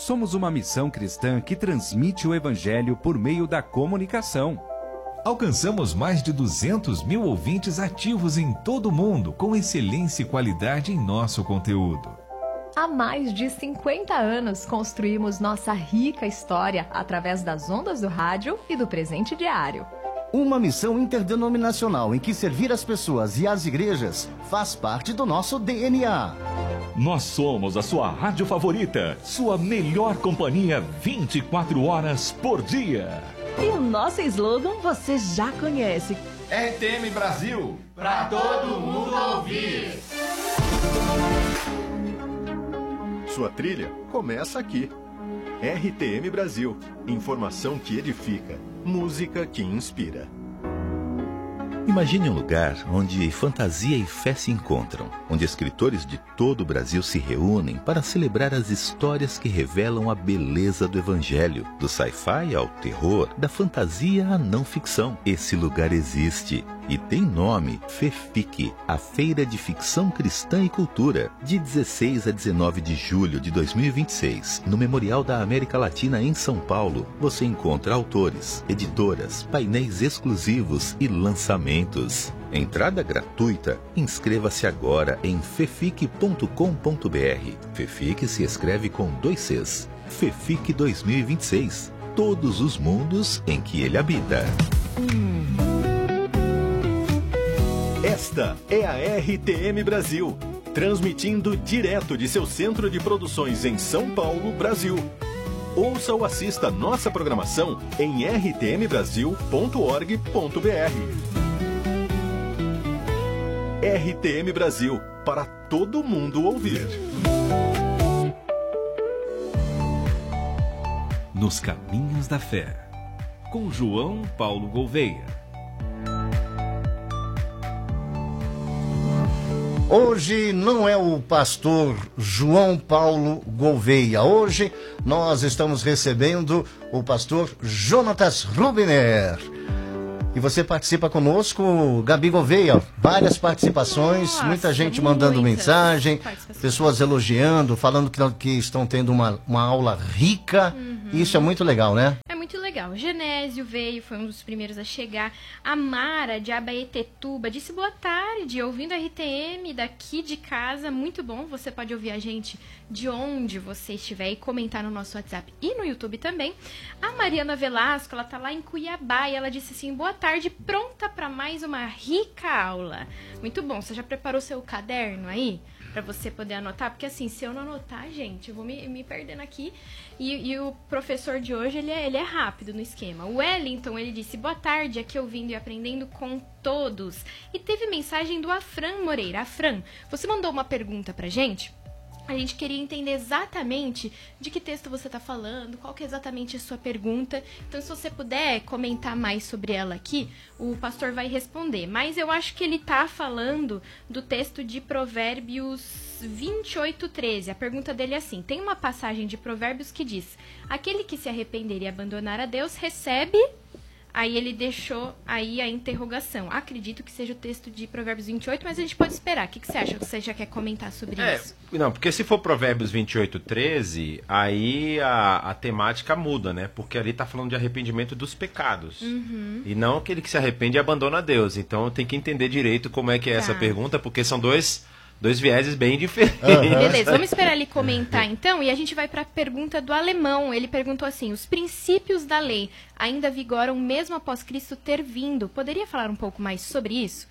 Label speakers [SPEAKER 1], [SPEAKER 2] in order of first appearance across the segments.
[SPEAKER 1] somos uma missão cristã que transmite o Evangelho por meio da comunicação.
[SPEAKER 2] Alcançamos mais de 200 mil ouvintes ativos em todo o mundo, com excelência e qualidade em nosso conteúdo.
[SPEAKER 3] Há mais de 50 anos construímos nossa rica história através das ondas do rádio e do presente diário.
[SPEAKER 4] Uma missão interdenominacional em que servir as pessoas e as igrejas faz parte do nosso DNA.
[SPEAKER 5] Nós somos a sua rádio favorita, sua melhor companhia 24 horas por dia.
[SPEAKER 6] E o nosso slogan você já conhece.
[SPEAKER 7] RTM Brasil, pra todo mundo ouvir.
[SPEAKER 8] Sua trilha começa aqui. RTM Brasil, informação que edifica, música que inspira.
[SPEAKER 9] Imagine um lugar onde fantasia e fé se encontram, onde escritores de todo o Brasil se reúnem para celebrar as histórias que revelam a beleza do Evangelho, do sci-fi ao terror, da fantasia à não ficção. Esse lugar existe e tem nome: FEFIC, a Feira de Ficção Cristã e Cultura, de 16 a 19 de julho de 2026, no Memorial da América Latina em São Paulo. Você encontra autores, editoras, painéis exclusivos e lançamentos. Entrada gratuita. Inscreva-se agora em fefic.com.br. FEFIC se escreve com 2 Cs. FEFIC 2026. Todos os mundos em que ele habita.
[SPEAKER 8] Esta é a RTM Brasil, transmitindo direto de seu centro de produções em São Paulo, Brasil. Ouça ou assista nossa programação em rtmbrasil.org.br. RTM Brasil, para todo mundo ouvir.
[SPEAKER 2] Nos Caminhos da Fé, com João Paulo Gouveia.
[SPEAKER 4] Hoje não é o pastor João Paulo Gouveia. Hoje nós estamos recebendo o pastor Jonatas Rubiner. E você participa conosco, Gabi Gouveia, várias participações,
[SPEAKER 10] Nossa,
[SPEAKER 4] muita gente mandando mensagem, pessoas elogiando, falando que estão tendo uma aula rica. Isso é muito legal, né?
[SPEAKER 10] É muito legal. Genésio veio, foi um dos primeiros a chegar. A Mara, de Abaetetuba, disse boa tarde, ouvindo a RTM daqui de casa. Muito bom, você pode ouvir a gente de onde você estiver e comentar no nosso WhatsApp e no YouTube também. A Mariana Velasco, ela tá lá em Cuiabá e ela disse assim, boa tarde, pronta para mais uma rica aula. Muito bom, você já preparou seu caderno aí? Pra você poder anotar, porque assim, se eu não anotar, gente, eu vou me perdendo aqui. E o professor de hoje, ele é rápido no esquema. O Wellington, ele disse, boa tarde, aqui ouvindo e aprendendo com todos. E teve mensagem do Afran Moreira. Afran, você mandou uma pergunta pra gente? A gente queria entender exatamente de que texto você está falando, qual que é exatamente a sua pergunta. Então, se você puder comentar mais sobre ela aqui, o pastor vai responder. Mas eu acho que ele está falando do texto de Provérbios 28:13. A pergunta dele é assim, tem uma passagem de Provérbios que diz, aquele que se arrepender e abandonar a Deus recebe... Aí ele deixou aí a interrogação. Acredito que seja o texto de Provérbios 28, mas a gente pode esperar. O que você acha? Você já quer comentar sobre isso?
[SPEAKER 11] Não, porque se for Provérbios 28:13, aí a temática muda, né? Porque ali tá falando de arrependimento dos pecados. E não aquele que se arrepende e abandona a Deus. Então tem que entender direito como é que é essa pergunta, porque são dois vieses bem diferentes.
[SPEAKER 10] Beleza, vamos esperar ele comentar então, e a gente vai para a pergunta do alemão. Ele perguntou assim, os princípios da lei ainda vigoram mesmo após Cristo ter vindo. Poderia falar um pouco mais sobre isso?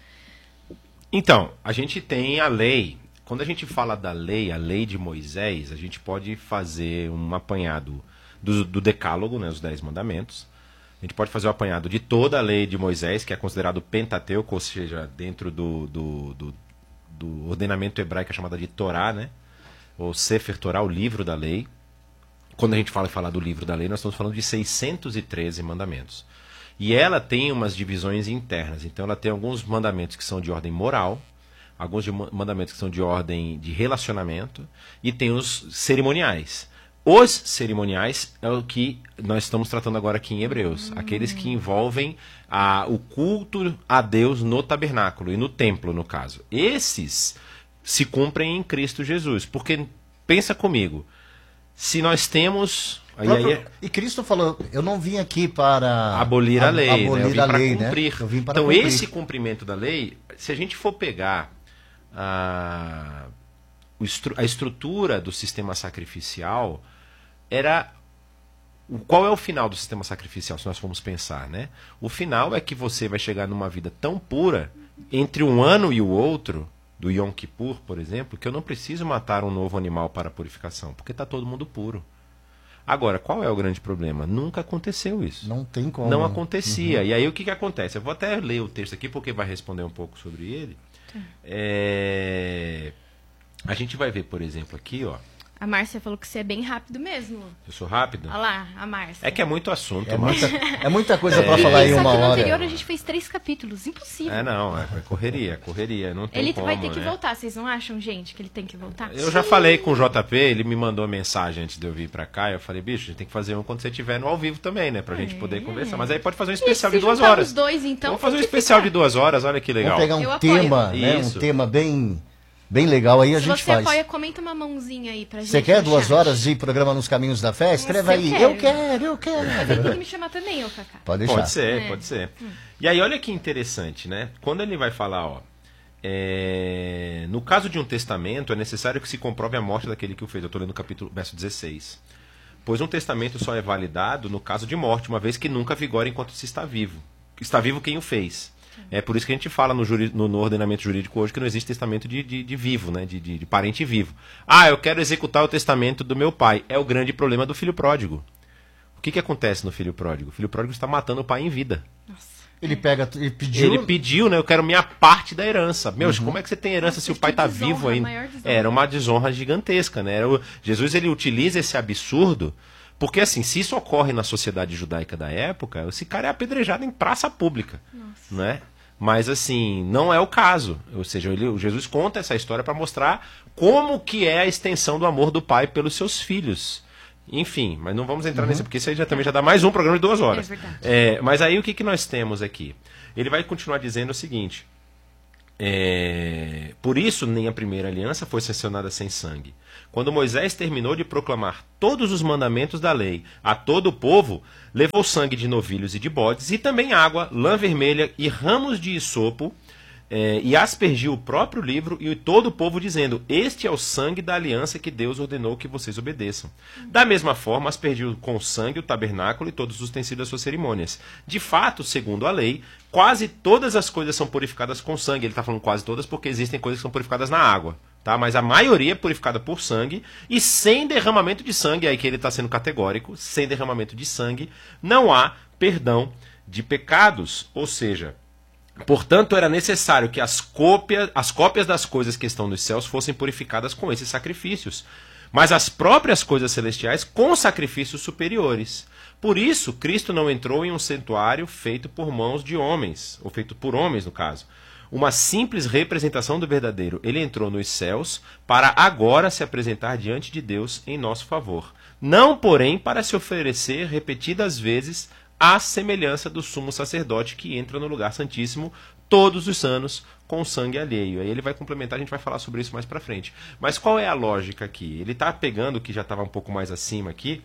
[SPEAKER 11] Então, a gente tem a lei. Quando a gente fala da lei, a lei de Moisés, a gente pode fazer um apanhado do decálogo, né, os 10 mandamentos. A gente pode fazer o apanhado de toda a lei de Moisés, que é considerado Pentateuco, ou seja, dentro do ordenamento hebraico, é chamada de Torá, né? Ou Sefer Torá, o livro da lei. Quando a gente fala do livro da lei, nós estamos falando de 613 mandamentos. E ela tem umas divisões internas. Então ela tem alguns mandamentos que são de ordem moral, alguns mandamentos que são de ordem de relacionamento, e tem os cerimoniais. Os cerimoniais é o que nós estamos tratando agora aqui em Hebreus. Aqueles que envolvem o culto a Deus no tabernáculo e no templo, no caso. Esses se cumprem em Cristo Jesus. Porque, pensa comigo, se nós temos...
[SPEAKER 4] E Cristo falou, eu não vim aqui para
[SPEAKER 11] abolir a lei,
[SPEAKER 4] abolir
[SPEAKER 11] eu vim
[SPEAKER 4] a
[SPEAKER 11] para
[SPEAKER 4] lei,
[SPEAKER 11] cumprir.
[SPEAKER 4] Né? Eu vim para
[SPEAKER 11] então,
[SPEAKER 4] cumprir.
[SPEAKER 11] Esse cumprimento da lei, se a gente for pegar a estrutura do sistema sacrificial, qual é o final do sistema sacrificial, se nós formos pensar, né? O final é que você vai chegar numa vida tão pura, entre um ano e o outro, do Yom Kippur, por exemplo, que eu não preciso matar um novo animal para a purificação, porque está todo mundo puro. Agora, qual é o grande problema? Nunca aconteceu isso.
[SPEAKER 4] Não tem como.
[SPEAKER 11] Não acontecia. E aí o que acontece? Eu vou até ler o texto aqui porque vai responder um pouco sobre ele. A gente vai ver, por exemplo, aqui, ó.
[SPEAKER 10] A Márcia falou que você é bem rápido mesmo.
[SPEAKER 11] Eu sou rápido?
[SPEAKER 10] Olha lá, a Márcia.
[SPEAKER 11] É que é muito assunto.
[SPEAKER 4] É muita coisa para falar em uma hora.
[SPEAKER 10] No anterior a gente fez 3 capítulos, impossível.
[SPEAKER 11] Não, é correria, não tem
[SPEAKER 10] ele
[SPEAKER 11] como,
[SPEAKER 10] vai ter que
[SPEAKER 11] né?
[SPEAKER 10] voltar, vocês não acham, gente, que ele tem que voltar?
[SPEAKER 11] Eu já falei com o JP, ele me mandou mensagem antes de eu vir pra cá, eu falei, bicho, a gente tem que fazer um quando você estiver no ao vivo também, né, pra gente poder conversar. Mas aí pode fazer um especial de 2 horas.
[SPEAKER 10] Os dois, então,
[SPEAKER 11] vamos fazer um especial de 2 horas, olha que legal.
[SPEAKER 4] Vamos pegar um tema, né, um tema bem legal aí, a gente faz.
[SPEAKER 10] Se você apoia, comenta uma mãozinha aí pra gente.
[SPEAKER 4] Você quer 2 horas de programa Nos Caminhos da Fé? Escreve aí. Eu quero.
[SPEAKER 10] Mas aí tem que me chamar também, ô Cacá.
[SPEAKER 4] Pode deixar.
[SPEAKER 11] Pode ser. E aí, olha que interessante, né? Quando ele vai falar, ó, no caso de um testamento, é necessário que se comprove a morte daquele que o fez. Eu estou lendo o capítulo, verso 16. Pois um testamento só é validado no caso de morte, uma vez que nunca vigora enquanto se está vivo. Está vivo quem o fez. É por isso que a gente fala no ordenamento jurídico hoje que não existe testamento de vivo, né? de parente vivo. Eu quero executar o testamento do meu pai. É o grande problema do filho pródigo. O que acontece no filho pródigo? O filho pródigo está matando o pai em vida.
[SPEAKER 10] Nossa.
[SPEAKER 4] Ele pediu...
[SPEAKER 11] Ele pediu, né? Eu quero minha parte da herança. Como é que você tem herança se o pai está vivo ainda? Era uma desonra gigantesca, né? Jesus, ele utiliza esse absurdo... Porque, assim, se isso ocorre na sociedade judaica da época, esse cara é apedrejado em praça pública. Né? Mas, assim, não é o caso. Ou seja, o Jesus conta essa história para mostrar como que é a extensão do amor do pai pelos seus filhos. Enfim, mas não vamos entrar nesse, porque isso aí também já dá mais um programa de 2 horas. Mas aí o que nós temos aqui? Ele vai continuar dizendo o seguinte. Por isso, nem a primeira aliança foi sancionada sem sangue. Quando Moisés terminou de proclamar todos os mandamentos da lei a todo o povo, levou sangue de novilhos e de bodes, e também água, lã vermelha e ramos de hisopo, e aspergiu o próprio livro e todo o povo, dizendo: este é o sangue da aliança que Deus ordenou que vocês obedeçam. Da mesma forma, aspergiu com sangue o tabernáculo e todos os utensílios das suas cerimônias. De fato, segundo a lei, quase todas as coisas são purificadas com sangue. Ele está falando quase todas porque existem coisas que são purificadas na água. Tá? Mas a maioria é purificada por sangue e sem derramamento de sangue, aí que ele está sendo categórico, sem derramamento de sangue, não há perdão de pecados. Ou seja, portanto, era necessário que as cópias das coisas que estão nos céus fossem purificadas com esses sacrifícios, mas as próprias coisas celestiais com sacrifícios superiores. Por isso, Cristo não entrou em um santuário feito por mãos de homens, ou feito por homens, no caso. Uma simples representação do verdadeiro. Ele entrou nos céus para agora se apresentar diante de Deus em nosso favor. Não, porém, para se oferecer repetidas vezes à semelhança do sumo sacerdote que entra no lugar santíssimo todos os anos com sangue alheio. Aí ele vai complementar, a gente vai falar sobre isso mais pra frente. Mas qual é a lógica aqui? Ele está pegando o que já estava um pouco mais acima aqui,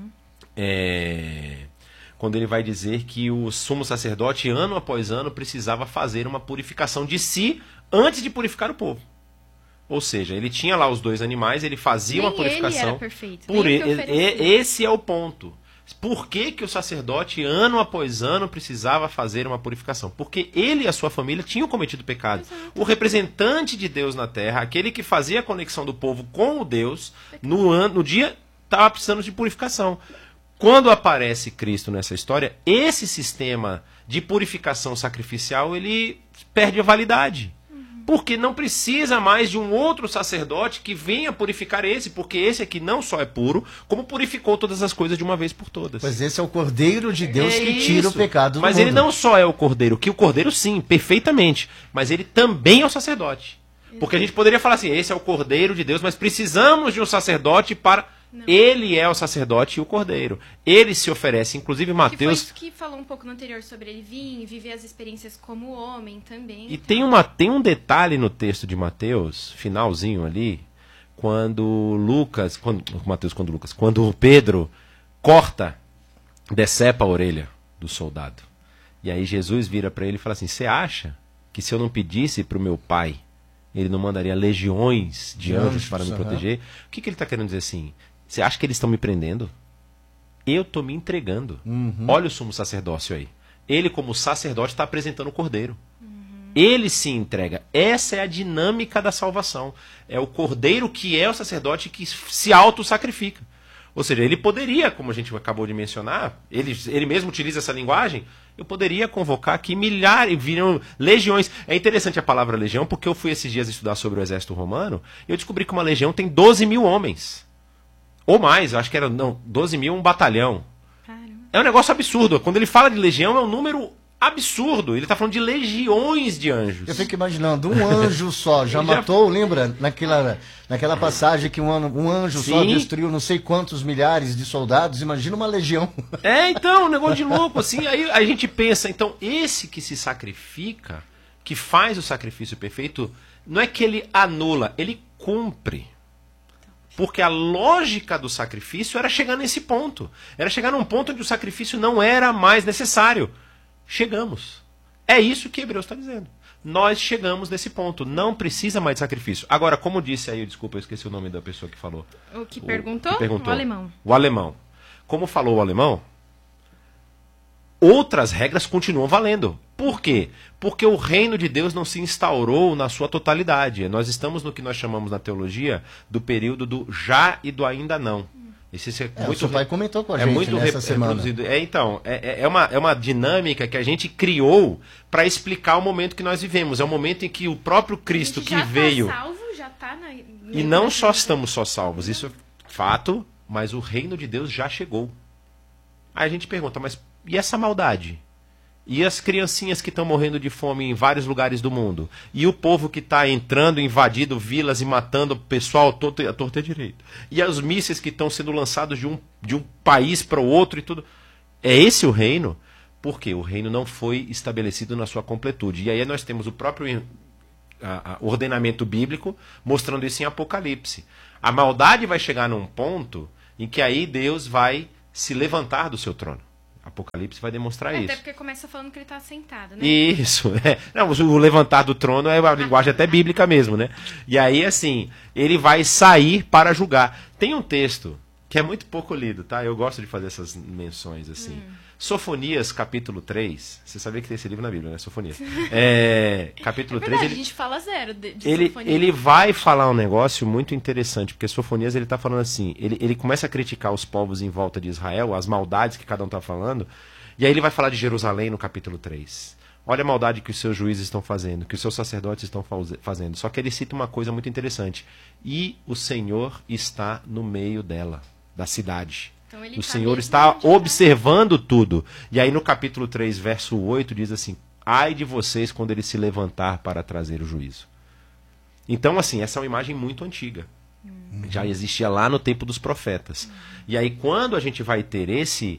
[SPEAKER 11] quando ele vai dizer que o sumo sacerdote, ano após ano, precisava fazer uma purificação de si antes de purificar o povo. Ou seja, ele tinha lá os 2 animais, ele fazia uma purificação.
[SPEAKER 10] Ele era perfeito.
[SPEAKER 11] Esse é o ponto. Por que o sacerdote, ano após ano, precisava fazer uma purificação? Porque ele e a sua família tinham cometido pecado. Exato. O representante de Deus na terra, aquele que fazia a conexão do povo com o Deus, no dia estava precisando de purificação. Quando aparece Cristo nessa história, esse sistema de purificação sacrificial, ele perde a validade. Porque não precisa mais de um outro sacerdote que venha purificar esse, porque esse aqui não só é puro, como purificou todas as coisas de uma vez por todas.
[SPEAKER 4] Pois esse é o Cordeiro de Deus que tira o pecado do mundo.
[SPEAKER 11] Mas ele não só é o Cordeiro, que o Cordeiro sim, perfeitamente, mas ele também é o sacerdote. Porque a gente poderia falar assim, esse é o Cordeiro de Deus, mas precisamos de um sacerdote para... Não. Ele é o sacerdote e o Cordeiro. Ele se oferece, inclusive Mateus... Que foi
[SPEAKER 10] isso que falou um pouco no anterior sobre ele vir e viver as experiências como homem também.
[SPEAKER 11] E tem um detalhe no texto de Mateus, finalzinho ali, quando Pedro corta, decepa a orelha do soldado. E aí Jesus vira para ele e fala assim: você acha que se eu não pedisse para o meu pai, ele não mandaria legiões de anjos para me proteger? O que ele está querendo dizer assim? Você acha que eles estão me prendendo? Eu estou me entregando. Olha o sumo sacerdócio aí. Ele, como sacerdote, está apresentando o cordeiro. Ele se entrega. Essa é a dinâmica da salvação. É o cordeiro que é o sacerdote que se auto-sacrifica. Ou seja, ele poderia, como a gente acabou de mencionar, ele mesmo utiliza essa linguagem, eu poderia convocar aqui milhares, viram legiões. É interessante a palavra legião, porque eu fui esses dias estudar sobre o exército romano, e eu descobri que uma legião tem 12 mil homens. Ou mais, eu acho que era 12 mil um batalhão. Caramba. É um negócio absurdo. Quando ele fala de legião, é um número absurdo. Ele está falando de legiões de anjos.
[SPEAKER 4] Eu fico imaginando, um anjo só já matou, lembra? Naquela passagem que um anjo só destruiu não sei quantos milhares de soldados. Imagina uma legião.
[SPEAKER 11] Então, um negócio de louco, assim. Aí a gente pensa, então, esse que se sacrifica, que faz o sacrifício perfeito, não é que ele anula, ele cumpre. Porque a lógica do sacrifício era chegar nesse ponto. Era chegar num ponto onde o sacrifício não era mais necessário. Chegamos. É isso que Hebreus está dizendo. Nós chegamos nesse ponto. Não precisa mais de sacrifício. Agora, como disse aí, desculpa, eu esqueci o nome da pessoa que falou.
[SPEAKER 10] O que perguntou? O alemão.
[SPEAKER 11] O alemão. Como falou o alemão, outras regras continuam valendo. Por quê? Porque o reino de Deus não se instaurou na sua totalidade. Nós estamos no que nós chamamos na teologia do período do já e do ainda não.
[SPEAKER 4] O seu pai comentou com a gente nessa semana.
[SPEAKER 11] Então, é uma dinâmica que a gente criou para explicar o momento que nós vivemos. É o momento em que o próprio Cristo que veio...
[SPEAKER 10] Salvo, já tá
[SPEAKER 11] e não só estamos só salvos, isso é fato, mas o reino de Deus já chegou. Aí a gente pergunta, mas e essa maldade? E as criancinhas que estão morrendo de fome em vários lugares do mundo? E o povo que está entrando, invadindo vilas e matando o pessoal à torta e à direita? E os mísseis que estão sendo lançados de um país para o outro e tudo? É esse o reino? Porque o reino não foi estabelecido na sua completude. E aí nós temos o próprio ordenamento bíblico mostrando isso em Apocalipse. A maldade vai chegar num ponto em que aí Deus vai se levantar do seu trono. Apocalipse vai demonstrar isso.
[SPEAKER 10] Até porque começa falando que ele está sentado, né?
[SPEAKER 11] Isso. Não, o levantar do trono é uma linguagem até bíblica mesmo, né? E aí, assim, ele vai sair para julgar. Tem um texto que é muito pouco lido, tá? Eu gosto de fazer essas menções, assim. Sofonias, capítulo 3. Você sabia que tem esse livro na Bíblia, né? Sofonias. Capítulo 3...
[SPEAKER 10] a gente fala zero de
[SPEAKER 11] ele vai falar um negócio muito interessante, porque Sofonias, ele está falando assim, ele começa a criticar os povos em volta de Israel, as maldades que cada um está falando, e aí ele vai falar de Jerusalém no capítulo 3. Olha a maldade que os seus juízes estão fazendo, que os seus sacerdotes estão fazendo. Só que ele cita uma coisa muito interessante. E o Senhor está no meio dela, da cidade. Então, o Senhor está observando tudo. E aí no capítulo 3, verso 8, diz assim: ai de vocês quando ele se levantar para trazer o juízo. Então, assim, essa é uma imagem muito antiga. Já existia lá no tempo dos profetas. E aí quando a gente vai ter esse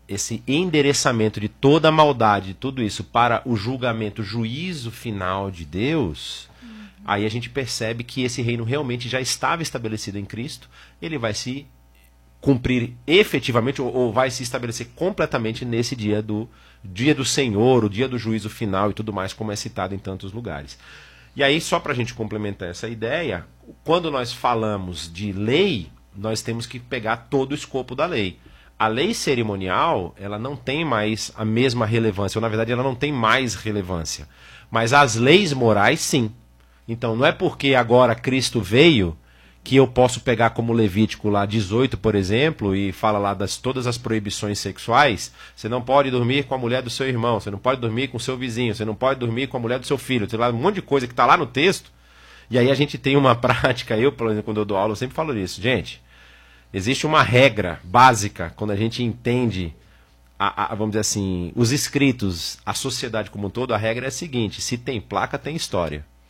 [SPEAKER 11] endereçamento de toda a maldade, de tudo isso, para o julgamento, o juízo final de Deus, aí a gente percebe que esse reino realmente já estava estabelecido em Cristo. Ele vai se cumprir efetivamente, ou vai se estabelecer completamente nesse dia do Senhor, o dia do juízo final e tudo mais, como é citado em tantos lugares. E aí, só para a gente complementar essa ideia, quando nós falamos de lei, nós temos que pegar todo o escopo da lei. A lei cerimonial, ela não tem mais a mesma relevância, ou na verdade ela não tem mais relevância. Mas as leis morais, sim. Então, não é porque agora Cristo veio que eu posso pegar como Levítico lá 18, por exemplo, e fala lá todas as proibições sexuais. Você não pode dormir com a mulher do seu irmão, você não pode dormir com o seu vizinho, você não pode dormir com a mulher do seu filho. Tem lá um monte de coisa que está lá no texto. E aí a gente tem uma prática, eu, por exemplo, quando eu dou aula, eu sempre falo isso. Gente, existe uma regra básica, quando a gente entende, vamos dizer assim, os escritos, a sociedade como um todo, a regra é a seguinte: se tem placa, tem história.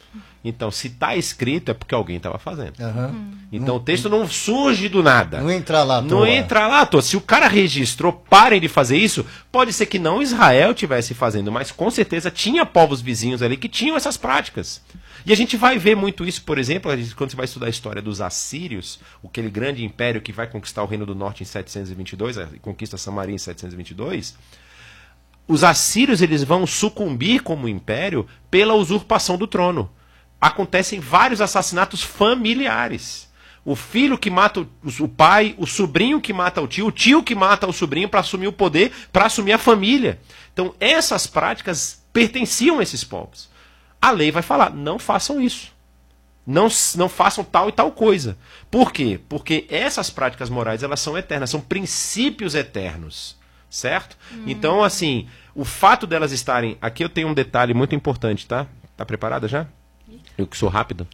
[SPEAKER 11] Então, se está escrito, é porque alguém estava fazendo.
[SPEAKER 4] Uhum.
[SPEAKER 11] Então, o texto não surge do nada.
[SPEAKER 4] Não entra lá à toa.
[SPEAKER 11] Não entra lá à toa. Se o cara registrou, parem de fazer isso, pode ser que não Israel estivesse fazendo, mas com certeza tinha povos vizinhos ali que tinham essas práticas. E a gente vai ver muito isso, por exemplo, quando você vai estudar a história dos assírios, aquele grande império que vai conquistar o Reino do Norte em 722, conquista Samaria em 722, os assírios eles vão sucumbir como império pela usurpação do trono. Acontecem vários assassinatos familiares. O filho que mata o pai, o sobrinho que mata o tio que mata o sobrinho para assumir o poder, para assumir a família. Então, essas práticas pertenciam a esses povos. A lei vai falar, não façam isso. Não façam tal e tal coisa. Por quê? Porque essas práticas morais, elas são eternas, são princípios eternos. Certo? Então, assim, o fato delas estarem... Aqui eu tenho um detalhe muito importante, tá? Tá preparada já? Eu que sou rápido.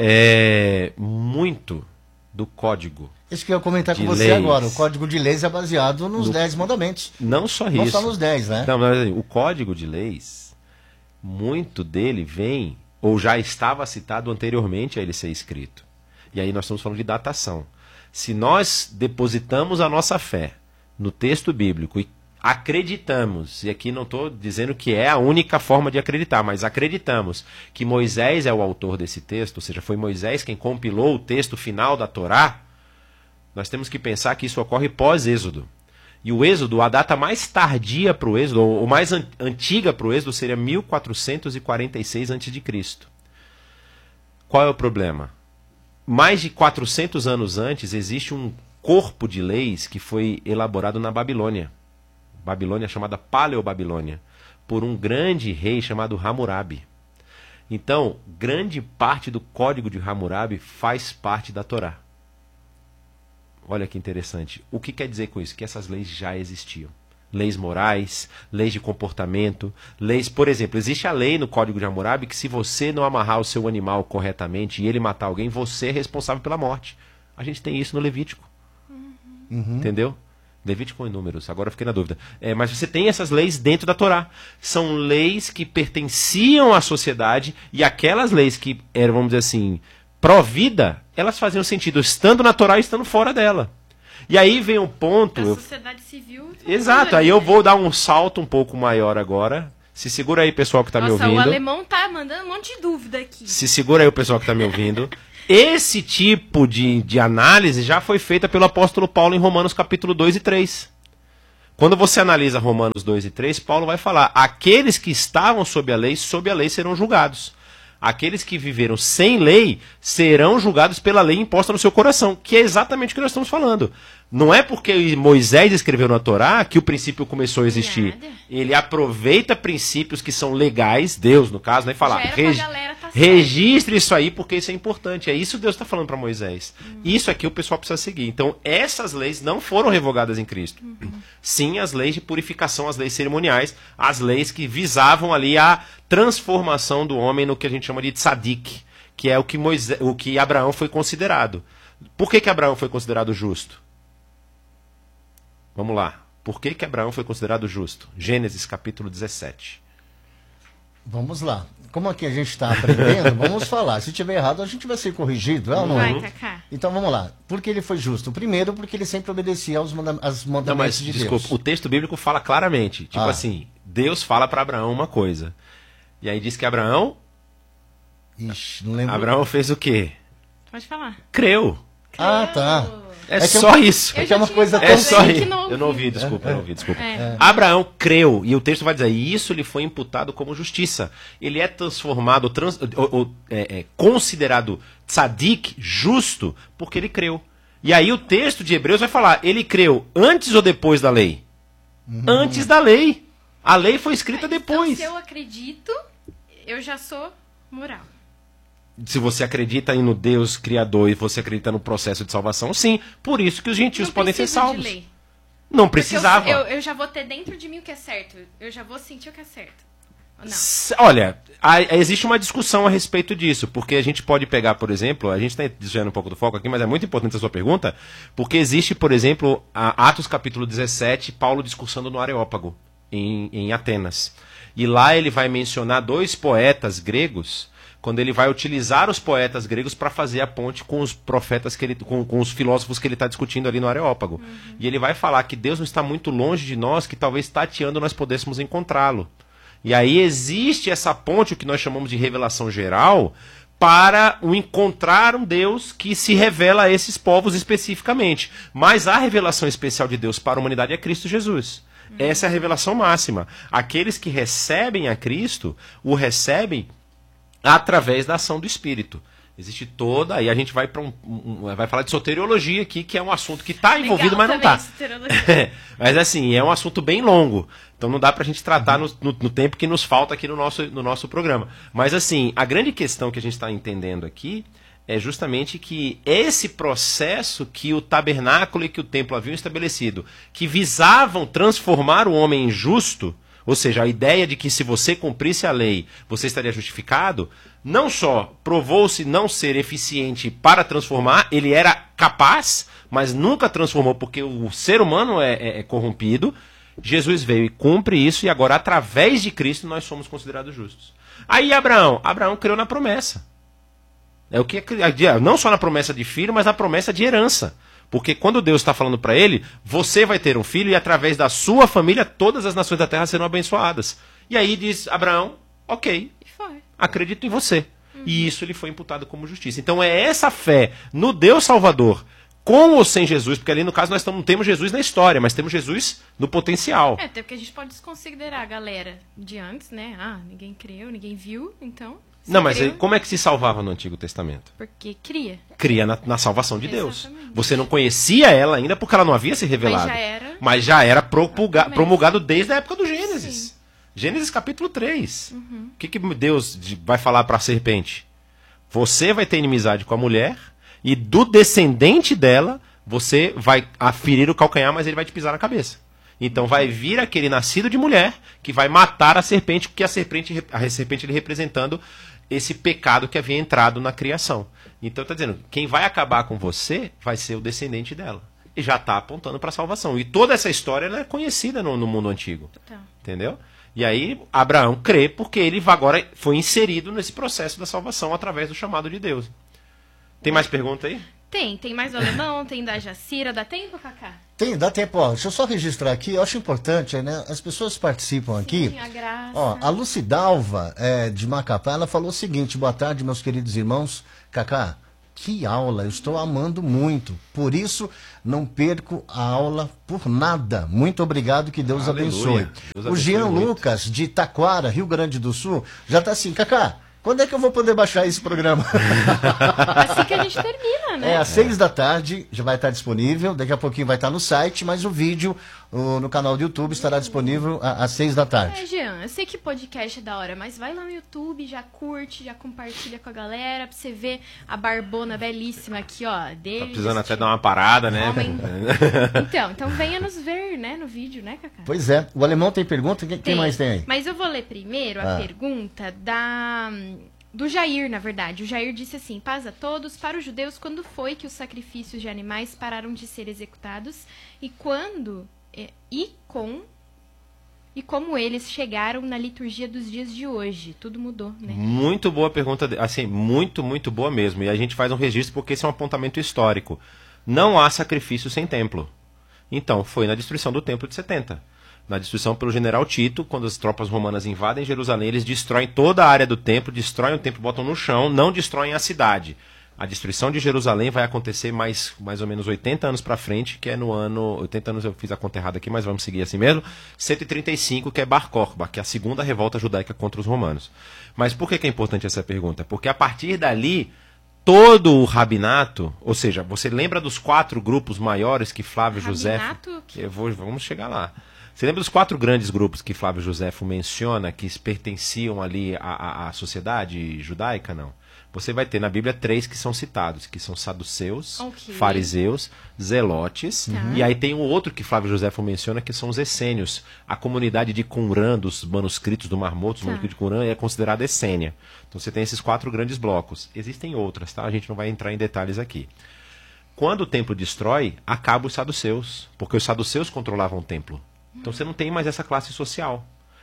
[SPEAKER 11] Muito do código.
[SPEAKER 4] Isso que eu ia comentar com você agora. O código de leis é baseado nos 10 mandamentos.
[SPEAKER 11] Não só isso.
[SPEAKER 4] Não só nos 10, né?
[SPEAKER 11] Não, mas o código de leis, muito dele vem, ou já estava citado anteriormente a ele ser escrito. E aí nós estamos falando de datação. Se nós depositamos a nossa fé no texto bíblico e acreditamos, e aqui não estou dizendo que é a única forma de acreditar, mas acreditamos que Moisés é o autor desse texto, ou seja, foi Moisés quem compilou o texto final da Torá, nós temos que pensar que isso ocorre pós-Êxodo. E o Êxodo, a data mais tardia para o Êxodo, ou mais antiga para o Êxodo, seria 1446 a.C. Qual é o problema? Mais de 400 anos antes, existe um corpo de leis que foi elaborado na Babilônia. Babilônia chamada Paleobabilônia, por um grande rei chamado Hammurabi. Então, grande parte do código de Hammurabi faz parte da Torá. Olha que interessante. O que quer dizer com isso? Que essas leis já existiam. Leis morais, leis de comportamento, leis... Por exemplo, existe a lei no código de Hammurabi que se você não amarrar o seu animal corretamente e ele matar alguém, você é responsável pela morte. A gente tem isso no Levítico. Entendeu? Levítico ou em Números, agora eu fiquei na dúvida. Mas você tem essas leis dentro da Torá. São leis que pertenciam à sociedade e aquelas leis que eram, vamos dizer assim, pró-vida, elas faziam sentido estando na Torá e estando fora dela. E aí vem um ponto...
[SPEAKER 10] A sociedade civil...
[SPEAKER 11] Exato, aí eu vou dar um salto um pouco maior agora. Se segura aí, pessoal que está me ouvindo.
[SPEAKER 10] O alemão tá mandando um monte de dúvida aqui.
[SPEAKER 11] Se segura aí o pessoal que está me ouvindo. Esse tipo de análise já foi feita pelo apóstolo Paulo em Romanos capítulo 2 e 3. Quando você analisa Romanos 2 e 3, Paulo vai falar, aqueles que estavam sob a lei serão julgados. Aqueles que viveram sem lei serão julgados pela lei imposta no seu coração, que é exatamente o que nós estamos falando. Não é porque Moisés escreveu na Torá que o princípio começou a existir. Ele aproveita princípios que são legais, Deus no caso, né, e fala, registre isso aí porque isso é importante. É isso que Deus está falando para Moisés. Isso aqui o pessoal precisa seguir. Então essas leis não foram revogadas em Cristo. Sim, as leis de purificação, as leis cerimoniais, as leis que visavam ali a transformação do homem no que a gente chama de tzadik, que é o que Abraão foi considerado. Por que Abraão foi considerado justo? Vamos lá. Por que Abraão foi considerado justo? Gênesis capítulo 17.
[SPEAKER 4] Vamos lá. Como aqui a gente está aprendendo, vamos falar. Se tiver errado, a gente vai ser corrigido, é ou não é? Então vamos lá. Por que ele foi justo? Primeiro, porque ele sempre obedecia aos mandamentos de Deus.
[SPEAKER 11] Desculpa, o texto bíblico fala claramente. Tipo assim, Deus fala para Abraão uma coisa. E aí diz que Abraão...
[SPEAKER 4] Ixi, não lembro.
[SPEAKER 11] Abraão fez o quê?
[SPEAKER 10] Pode falar.
[SPEAKER 11] Creu.
[SPEAKER 4] Ah, tá.
[SPEAKER 11] É só isso.
[SPEAKER 4] É uma coisa
[SPEAKER 11] tão simples. Eu não ouvi, desculpa. Abraão creu, e o texto vai dizer, e isso lhe foi imputado como justiça. Ele é transformado, considerado tzadik, justo, porque ele creu. E aí o texto de Hebreus vai falar, ele creu antes ou depois da lei? Antes da lei. A lei foi escrita depois.
[SPEAKER 10] Então, se eu acredito, eu já sou moral.
[SPEAKER 11] Se você acredita no Deus Criador e você acredita no processo de salvação, sim. Por isso que os gentios podem ser salvos.
[SPEAKER 10] De lei.
[SPEAKER 11] Não precisava.
[SPEAKER 10] Eu já vou ter dentro de mim o que é certo. Eu já vou sentir o que é certo. Não.
[SPEAKER 11] Olha, existe uma discussão a respeito disso. Porque a gente pode pegar, por exemplo, a gente está desviando um pouco do foco aqui, mas é muito importante a sua pergunta. Porque existe, por exemplo, Atos capítulo 17, Paulo discursando no Areópago, em Atenas. E lá ele vai mencionar dois poetas gregos quando ele vai utilizar os poetas gregos para fazer a ponte com os profetas com os filósofos que ele está discutindo ali no Areópago. E ele vai falar que Deus não está muito longe de nós, que talvez tateando nós pudéssemos encontrá-lo. E aí existe essa ponte, o que nós chamamos de revelação geral, para o encontrar um Deus que se revela a esses povos especificamente. Mas a revelação especial de Deus para a humanidade é Cristo Jesus. Essa é a revelação máxima. Aqueles que recebem a Cristo, o recebem através da ação do Espírito. Existe toda... Aí a gente vai para vai falar de soteriologia aqui, que é um assunto que está envolvido, mas não está. Mas assim, é um assunto bem longo. Então não dá para a gente tratar no tempo que nos falta aqui no nosso programa. Mas assim, a grande questão que a gente está entendendo aqui é justamente que esse processo que o tabernáculo e que o templo haviam estabelecido, que visavam transformar o homem em justo, ou seja, a ideia de que se você cumprisse a lei, você estaria justificado, não só provou-se não ser eficiente para transformar, ele era capaz, mas nunca transformou, porque o ser humano é corrompido. Jesus veio e cumpre isso, e agora, através de Cristo, nós somos considerados justos. Aí Abraão creu na promessa. É o que não só na promessa de filho, mas na promessa de herança. Porque quando Deus está falando para ele, você vai ter um filho e através da sua família todas as nações da terra serão abençoadas. E aí diz Abraão, ok, acredito em você. E isso lhe foi imputado como justiça. Então é essa fé no Deus Salvador, com ou sem Jesus, porque ali no caso nós não temos Jesus na história, mas temos Jesus no potencial.
[SPEAKER 10] Até porque a gente pode desconsiderar a galera de antes, né? Ninguém creu, ninguém viu, então...
[SPEAKER 11] Não, mas como é que se salvava no Antigo Testamento?
[SPEAKER 10] Porque cria.
[SPEAKER 11] Cria na salvação de Deus. Você não conhecia ela ainda porque ela não havia se revelado. Mas já era promulgado desde a época do Gênesis. Sim. Gênesis capítulo 3. O que Deus vai falar para a serpente? Você vai ter inimizade com a mulher e do descendente dela você vai ferir o calcanhar, mas ele vai te pisar na cabeça. Então vai vir aquele nascido de mulher que vai matar a serpente, porque a serpente ele representando esse pecado que havia entrado na criação. Então está dizendo, quem vai acabar com você vai ser o descendente dela. E já está apontando para a salvação. E toda essa história ela é conhecida no mundo antigo. Total. Entendeu? E aí Abraão crê porque ele agora foi inserido nesse processo da salvação através do chamado de Deus. Tem mais pergunta aí?
[SPEAKER 10] Tem mais do alemão, tem da Jacira. Dá tempo, Cacá?
[SPEAKER 4] Tem, dá tempo. Ó, deixa eu só registrar aqui, eu acho importante, né? As pessoas participam aqui.
[SPEAKER 10] Sim, a Graça.
[SPEAKER 4] Ó, a Lucidalva, de Macapá, ela falou o seguinte: boa tarde, meus queridos irmãos. Cacá, que aula, eu estou amando muito. Por isso, não perco a aula por nada. Muito obrigado, que Deus abençoe. O Jean Lucas, de Taquara, Rio Grande do Sul, já está assim, Cacá, quando é que eu vou poder baixar esse programa?
[SPEAKER 10] Assim que a gente termina, né?
[SPEAKER 4] Às 6 da tarde já vai estar disponível, daqui a pouquinho vai estar no site, mas o vídeo no canal do YouTube estará disponível às 6 da tarde.
[SPEAKER 10] Jean, eu sei que podcast é da hora, mas vai lá no YouTube, já curte, já compartilha com a galera, pra você ver a barbona belíssima aqui, ó. Dele,
[SPEAKER 11] tá precisando até dar uma parada, né?
[SPEAKER 10] Então venha nos ver, né, no vídeo, né, Cacá?
[SPEAKER 4] Pois é. O alemão tem pergunta? Quem mais tem aí?
[SPEAKER 10] Mas eu vou ler primeiro a pergunta do Jair, na verdade. O Jair disse assim: paz a todos. Para os judeus, quando foi que os sacrifícios de animais pararam de ser executados? E quando... E como eles chegaram na liturgia dos dias de hoje? Tudo mudou, né?
[SPEAKER 11] Muito boa pergunta, assim, muito boa mesmo. E a gente faz um registro porque esse é um apontamento histórico. Não há sacrifício sem templo. Então, foi na destruição do templo de 70. Na destruição pelo general Tito, quando as tropas romanas invadem Jerusalém, eles destroem toda a área do templo, destroem o templo, botam no chão, não destroem a cidade. A destruição de Jerusalém vai acontecer mais ou menos 80 anos para frente, que é no ano... 80 anos eu fiz a conta errada aqui, mas vamos seguir assim mesmo. 135, que é Bar Kokhba, que é a segunda revolta judaica contra os romanos. Mas por que é importante essa pergunta? Porque a partir dali, todo o rabinato, ou seja, você lembra dos 4 grupos maiores que Flávio Josefo... Vamos chegar lá. Você lembra dos 4 grandes grupos que Flávio Josefo menciona, que pertenciam ali à sociedade judaica? Não. Você vai ter na Bíblia 3 que são citados, que são saduceus, fariseus, zelotes, e aí tem um outro que Flávio Josefo menciona, que são os essênios. A comunidade de Qumran, dos manuscritos do Mar Morto, os manuscritos de Qumran, é considerada essênia. Então você tem esses 4 grandes blocos. Existem outras, tá? A gente não vai entrar em detalhes aqui. Quando o templo destrói, acabam os saduceus, porque os saduceus controlavam o templo. Então você não tem mais essa classe social.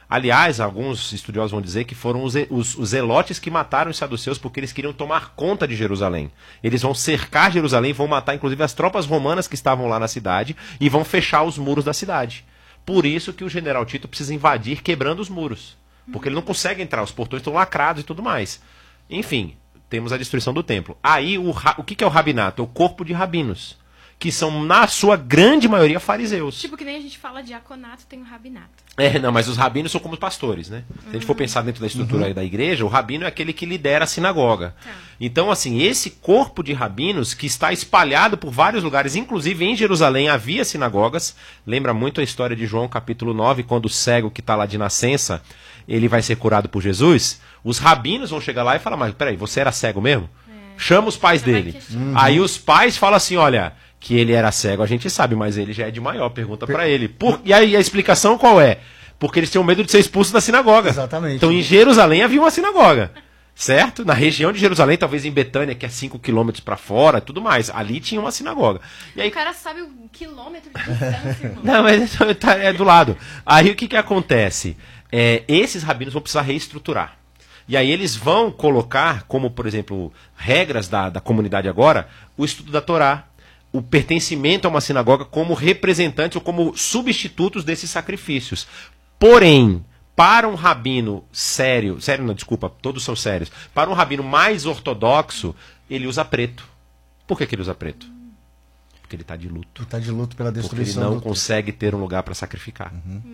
[SPEAKER 11] Aliás, alguns estudiosos vão dizer que foram os zelotes que mataram os saduceus porque eles queriam tomar conta de Jerusalém. Eles vão cercar Jerusalém, vão matar inclusive as tropas romanas que estavam lá na cidade e vão fechar os muros da cidade. Por isso que o general Tito precisa invadir quebrando os muros. Porque ele não consegue entrar, os portões estão lacrados e tudo mais. Enfim, temos a destruição do templo. Aí, o que é o rabinato? É o corpo de rabinos, que são, na sua grande maioria, fariseus.
[SPEAKER 10] Tipo que nem a gente fala diaconato, tem o rabinato.
[SPEAKER 11] Não, mas os rabinos são como os pastores, né? Se a gente for pensar dentro da estrutura da igreja, o rabino é aquele que lidera a sinagoga. Então, assim, esse corpo de rabinos que está espalhado por vários lugares, inclusive em Jerusalém havia sinagogas. Lembra muito a história de João, capítulo 9, quando o cego que está lá de nascença, ele vai ser curado por Jesus. Os rabinos vão chegar lá e falar, mas peraí, você era cego mesmo? Chama os pais dele. Aí os pais falam assim, olha, que ele era cego, a gente sabe, mas ele já é de maior, pergunta pra ele. E aí a explicação qual é? Porque eles tinham medo de ser expulsos da sinagoga.
[SPEAKER 4] Exatamente.
[SPEAKER 11] Então em Jerusalém havia uma sinagoga, certo? Na região de Jerusalém, talvez em Betânia, que é 5 quilômetros pra fora, tudo mais, ali tinha uma sinagoga. E aí...
[SPEAKER 10] O cara sabe o quilômetro de distância, irmão.
[SPEAKER 11] Não, mas é do lado. Aí o que acontece? Esses rabinos vão precisar reestruturar. E aí eles vão colocar, como por exemplo, regras da comunidade agora, o estudo da Torá, o pertencimento a uma sinagoga como representantes ou como substitutos desses sacrifícios. Porém, para um rabino sério, não, desculpa, todos são sérios, para um rabino mais ortodoxo, ele usa preto. Por que ele usa preto? Porque ele está de luto.
[SPEAKER 4] Ele está de luto pela destruição.
[SPEAKER 11] Porque ele não consegue ter um lugar para sacrificar.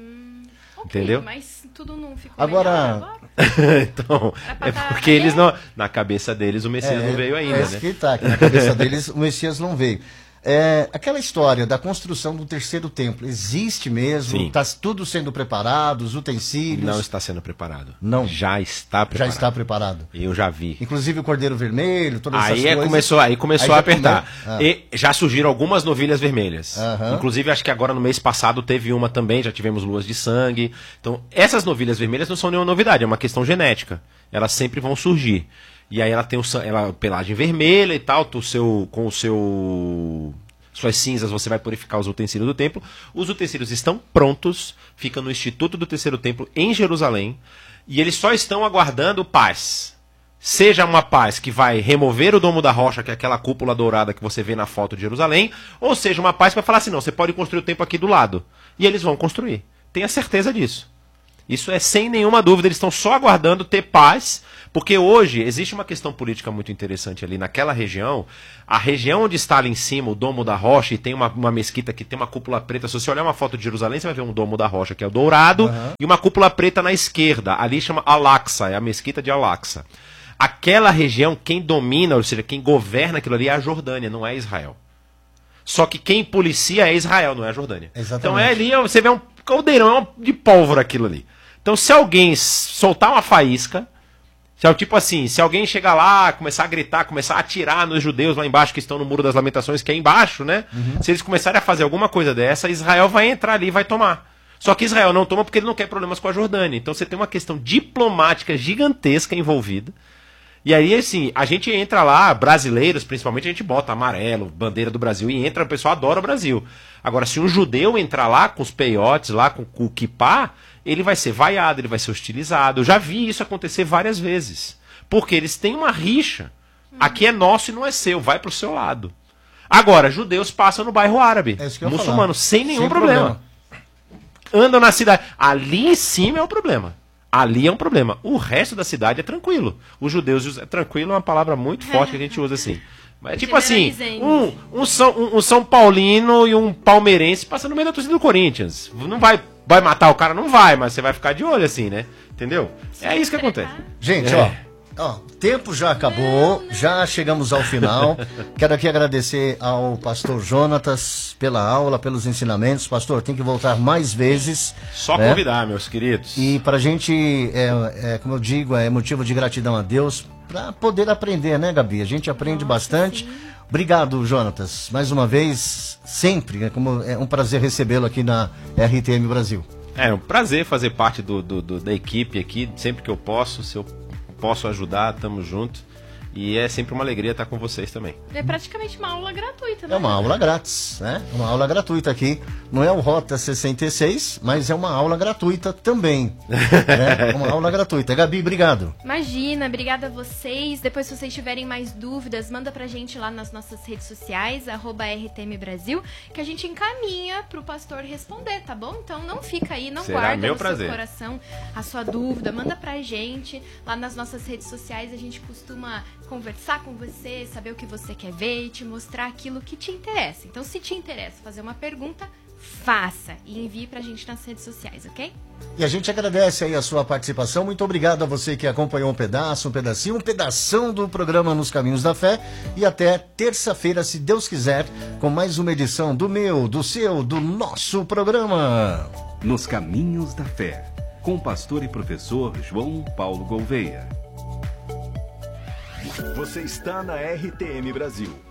[SPEAKER 11] Entendeu?
[SPEAKER 10] Mas tudo não ficou
[SPEAKER 4] agora.
[SPEAKER 11] Então, é porque eles não. Na cabeça deles o Messias não veio ainda, né?
[SPEAKER 4] Que tá, que na cabeça deles o Messias não veio. Aquela história da construção do terceiro templo existe mesmo? Está tudo sendo preparado, os utensílios?
[SPEAKER 11] Não está sendo preparado.
[SPEAKER 4] Não.
[SPEAKER 11] Já está preparado.
[SPEAKER 4] Já está preparado.
[SPEAKER 11] Eu já vi.
[SPEAKER 4] Inclusive o Cordeiro Vermelho, todas essas
[SPEAKER 11] coisas. Aí começou a apertar. E já surgiram algumas novilhas vermelhas. Inclusive, acho que agora no mês passado teve uma também, já tivemos luas de sangue. Então, essas novilhas vermelhas não são nenhuma novidade, é uma questão genética. Elas sempre vão surgir. E aí ela tem a pelagem vermelha e tal, suas cinzas você vai purificar os utensílios do templo. Os utensílios estão prontos, fica no Instituto do Terceiro Templo em Jerusalém, e eles só estão aguardando paz. Seja uma paz que vai remover o Domo da Rocha, que é aquela cúpula dourada que você vê na foto de Jerusalém, ou seja uma paz que vai falar assim, não, você pode construir o templo aqui do lado. E eles vão construir. Tenha certeza disso. Isso é sem nenhuma dúvida, eles estão só aguardando ter paz, porque hoje existe uma questão política muito interessante ali naquela região. A região onde está ali em cima, o Domo da Rocha, e tem uma mesquita que tem uma cúpula preta. Se você olhar uma foto de Jerusalém, você vai ver um Domo da Rocha, que é o dourado, e uma cúpula preta na esquerda. Ali chama Al-Aqsa, é a mesquita de Al-Aqsa. Aquela região, quem domina, ou seja, quem governa aquilo ali é a Jordânia, não é Israel. Só que quem policia é Israel, não é a Jordânia.
[SPEAKER 4] Exatamente.
[SPEAKER 11] Então ali você vê um caldeirão de pólvora aquilo ali. Então, se alguém soltar uma faísca, tipo assim, se alguém chegar lá, começar a gritar, começar a atirar nos judeus lá embaixo, que estão no Muro das Lamentações, que é embaixo, né? Se eles começarem a fazer alguma coisa dessa, Israel vai entrar ali e vai tomar. Só que Israel não toma porque ele não quer problemas com a Jordânia. Então, você tem uma questão diplomática gigantesca envolvida. E aí, assim, a gente entra lá, brasileiros, principalmente, a gente bota amarelo, bandeira do Brasil, e entra, o pessoal adora o Brasil. Agora, se um judeu entrar lá com os peiotes, lá com o kippá, ele vai ser vaiado, ele vai ser hostilizado. Eu já vi isso acontecer várias vezes. Porque eles têm uma rixa. Aqui é nosso e não é seu, vai pro seu lado. Agora, judeus passam no bairro árabe, muçulmanos, sem nenhum problema. Andam na cidade. Ali em cima é o problema. Ali é um problema. O resto da cidade é tranquilo. Os judeus... Tranquilo é uma palavra muito forte que a gente usa assim. Mas tipo assim, um São Paulino e um palmeirense passando no meio da torcida do Corinthians. Não vai matar o cara? Não vai, mas você vai ficar de olho assim, né? Entendeu? É isso que acontece.
[SPEAKER 4] Gente, ó, tempo já acabou, já chegamos ao final. Quero aqui agradecer ao pastor Jonatas pela aula, pelos ensinamentos. Pastor, tem que voltar mais vezes.
[SPEAKER 11] Só convidar, meus queridos.
[SPEAKER 4] E pra gente, como eu digo, é motivo de gratidão a Deus para poder aprender, né, Gabi? A gente aprende bastante. Sim. Obrigado, Jonatas. Mais uma vez, sempre. É um prazer recebê-lo aqui na RTM Brasil.
[SPEAKER 11] É um prazer fazer parte da equipe aqui, sempre que eu posso. Se eu posso ajudar, tamo junto. E é sempre uma alegria estar com vocês também.
[SPEAKER 10] É praticamente uma aula gratuita, né?
[SPEAKER 4] É uma aula grátis, né? Uma aula gratuita aqui. Não é o Rota 66, mas é uma aula gratuita também. Né? Uma aula gratuita. Gabi, obrigado.
[SPEAKER 10] Imagina, obrigada a vocês. Depois, se vocês tiverem mais dúvidas, manda pra gente lá nas nossas redes sociais, @RTM Brasil, que a gente encaminha pro pastor responder, tá bom? Então não fica aí, não
[SPEAKER 11] Será
[SPEAKER 10] guarda
[SPEAKER 11] meu
[SPEAKER 10] no
[SPEAKER 11] prazer.
[SPEAKER 10] seu coração a sua dúvida, manda pra gente lá nas nossas redes sociais. A gente costuma conversar com você, saber o que você quer ver e te mostrar aquilo que te interessa. Então, se te interessa fazer uma pergunta, faça e envie pra gente nas redes sociais, ok?
[SPEAKER 4] E a gente agradece aí a sua participação. Muito obrigado a você que acompanhou um pedacinho, um pedação do programa Nos Caminhos da Fé. E até terça-feira, se Deus quiser, com mais uma edição do meu, do seu, do nosso programa.
[SPEAKER 1] Nos Caminhos da Fé, com o pastor e professor João Paulo Gouveia.
[SPEAKER 8] Você está na RTM Brasil.